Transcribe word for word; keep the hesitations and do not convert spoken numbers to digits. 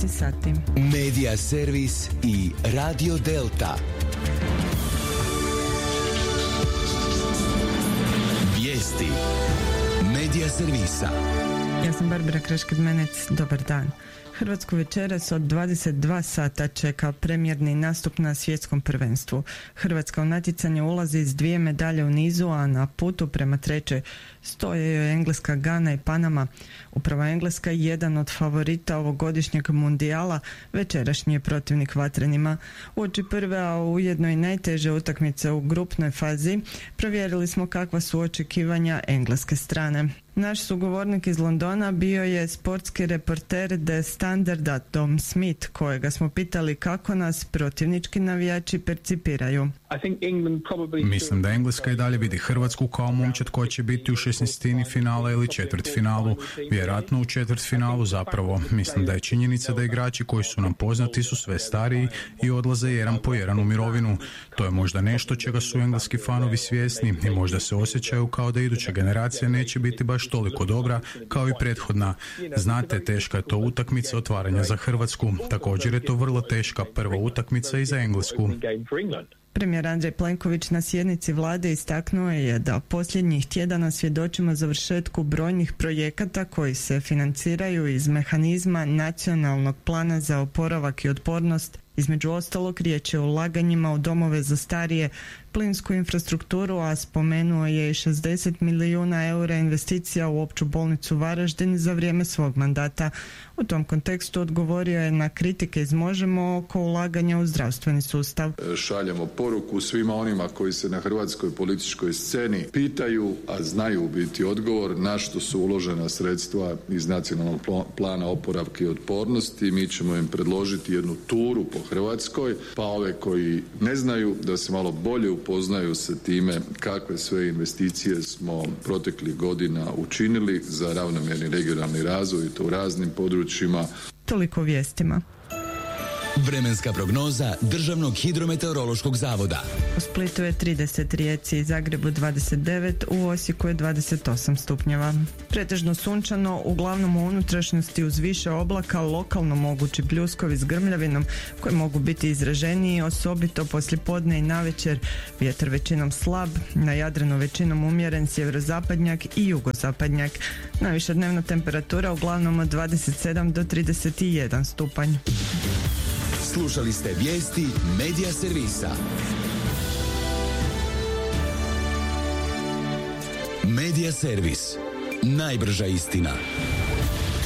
šesnaest sati. Medija servis i Radio Delta. Vijesti Medija servisa. Ja sam Barbara Krešked-Menec, dobar dan. Hrvatsku večeras od dvadeset dva sata čeka premijerni nastup na svjetskom prvenstvu. Hrvatska u natjecanje ulazi s dvije medalje u nizu, a na putu prema trećoj stoje joj Engleska, Gana i Panama. Upravo Engleska je jedan od favorita ovogodišnjeg mundijala, večerašnji je protivnik vatrenima. Uoči prve, a ujedno i najteže utakmice u grupnoj fazi, provjerili smo kakva su očekivanja engleske strane. Naš sugovornik iz Londona bio je sportski reporter The Standarda Tom Smith, kojega smo pitali kako nas protivnički navijači percipiraju. Mislim da Engleska i dalje vidi Hrvatsku kao momčad koja će biti u šesnaestini finala ili četvrtfinalu, vjerojatno u četvrtfinalu zapravo. Mislim da je činjenica da igrači koji su nam poznati su sve stariji i odlaze jedan po jedan u mirovinu. To je možda nešto čega su engleski fanovi svjesni i možda se osjećaju kao da iduća generacija neće biti baš toliko dobra kao i prethodna. Znate, teška je to utakmica otvaranja za Hrvatsku. Također je to vrlo teška prva utakmica i za Englesku. Premijer Andrej Plenković na sjednici vlade istaknuo je da posljednjih tjedana svjedočimo završetku brojnih projekata koji se financiraju iz mehanizma Nacionalnog plana za oporavak i otpornost. Između ostalog, riječ je o ulaganjima u domove za starije, plinsku infrastrukturu, a spomenuo je i šezdeset milijuna eura investicija u opću bolnicu Varaždin za vrijeme svog mandata. U tom kontekstu odgovorio je na kritike iz Možemo oko ulaganja u zdravstveni sustav. Šaljemo poruku svima onima koji se na hrvatskoj političkoj sceni pitaju, a znaju biti odgovor, na što su uložena sredstva iz Nacionalnog plana oporavka i otpornosti. Mi ćemo im predložiti jednu turu po Hrvatskoj, pa ove koji ne znaju da se malo bolje upoznaju sa time kakve sve investicije smo proteklih godina učinili za ravnomjerni regionalni razvoj i to u raznim područjima. Toliko vijestima. Vremenska prognoza Državnog hidrometeorološkog zavoda. U Splitu je trideset, Rijeci i Zagrebu dvadeset devet, u Osijeku je dvadeset osam stupnjeva. Pretežno sunčano, uglavnom u unutrašnjosti uz više oblaka, lokalno mogući pljuskovi s grmljavinom koji mogu biti izraženiji, osobito poslijepodne i navečer. Vjetar većinom slab, na Jadranu većinom umjeren sjeverozapadnjak i jugozapadnjak. Najviša dnevna temperatura uglavnom od dvadeset sedam do trideset jedan stupanj. Slušali ste vijesti Medija servisa. Medija servis. Najbrža istina.